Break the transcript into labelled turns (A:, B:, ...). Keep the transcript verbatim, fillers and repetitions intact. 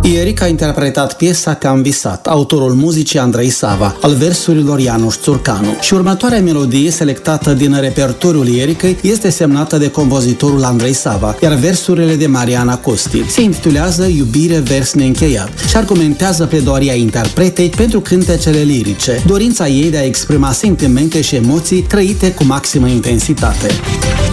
A: Erica a interpretat piesa Te-am visat, autorul muzicii Andrei Sava, al versurilor Ianuș Țurcanu. Și următoarea melodie selectată din repertoriul Ericăi este semnată de compozitorul Andrei Sava, iar versurile de Mariana Costi. Se intitulează Iubire, vers neîncheiat și argumentează pledoaria interpretei pentru cântecele lirice, dorința ei de a exprima sentimente și emoții trăite cu maximă intensitate.